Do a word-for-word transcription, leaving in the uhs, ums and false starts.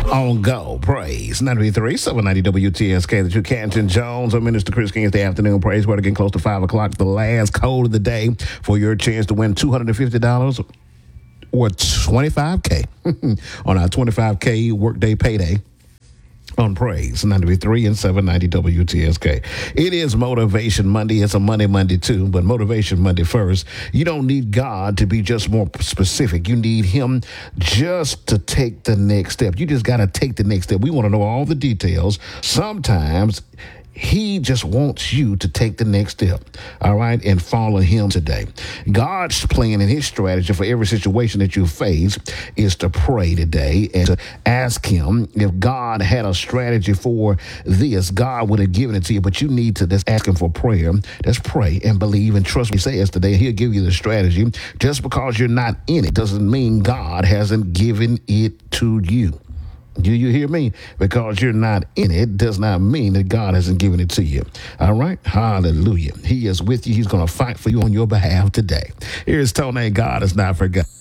On Go Praise ninety-three, seven ninety W T S K. The Drew Canton Jones. I'm Minister Chris King. It's the afternoon praise. We're getting close to five o'clock. The last code of the day for your chance to win two hundred fifty dollars or twenty-five K on our twenty-five K workday payday. On Praise ninety-three and seven ninety W T S K. It is Motivation Monday. It's a Monday Monday too, but Motivation Monday first. You don't need God to be just more specific. You need him just to take the next step. You just got to take the next step. We want to know all the details. Sometimes he just wants you to take the next step, all right, and follow him today. God's plan and his strategy for every situation that you face is to pray today and to ask him. If God had a strategy for this, God would have given it to you, but you need to just ask him for prayer. Just pray and believe and trust what he says today. He'll give you the strategy. Just because you're not in it doesn't mean God hasn't given it to you. Do you hear me? Because you're not in it does not mean that God hasn't given it to you. All right? Hallelujah. He is with you. He's going to fight for you on your behalf today. Here's Tony. God is not forgotten.